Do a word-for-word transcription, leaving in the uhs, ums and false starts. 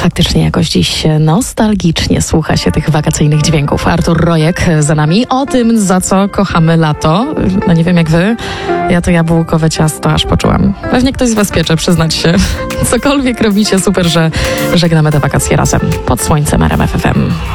Faktycznie jakoś dziś nostalgicznie słucha się tych wakacyjnych dźwięków. Artur Rojek za nami. O tym, za co kochamy lato. No nie wiem jak wy, ja to jabłkowe ciasto aż poczułam. Pewnie ktoś z was piecze, przyznać się. Cokolwiek robicie, super, że żegnamy te wakacje razem pod słońcem R M F F M.